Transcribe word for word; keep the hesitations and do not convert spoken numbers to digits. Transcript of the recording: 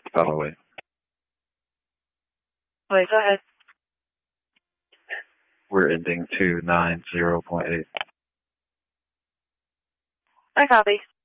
Follow away. Wait, go ahead. We're ending two nine zero point eight. I copy.